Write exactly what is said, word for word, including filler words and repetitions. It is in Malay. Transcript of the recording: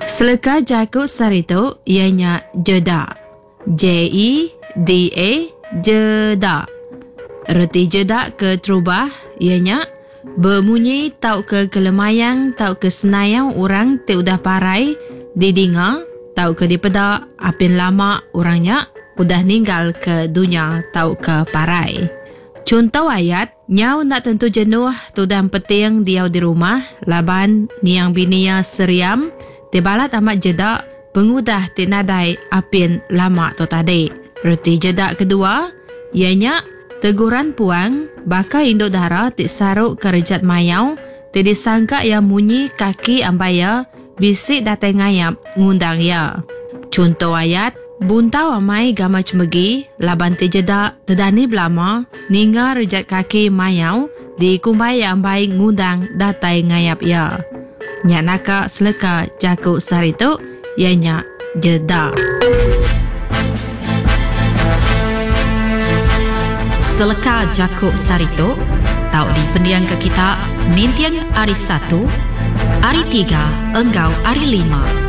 Seleka jakut sarito ianya jeda. J E D A jeda. Reti jeda ke terubah ianya berbunyi tau ke kelemayang tau ke senayang orang te udah parai didinga tau ke dipedak apin lama orangnya udah ninggal ke dunia tau ke parai. Contoh ayat, nyau nak tentu jenuh tudang peting diau di rumah, laban niang binia seriam, dibalat amat jeda, pengudah tinadai apin lama tu tadi. Reti jeda kedua, ianya teguran puang, baka induk dara tik saruk kerejat mayau, tik disangka yang munyi kaki ambaya, bisik datai ngayap ngundang ya. Contoh ayat, buntau amai gama cemegi, laban tejeda tedani belama, ningga rejat kaki mayau, di kumbai ambai ngundang datai ngayap ya. Nyak naka seleka jakuk sarito, ianya jeda. Seleka jakuk sarito, tau di pendiang ke kita, nintiang hari satu, hari tiga, enggau hari lima.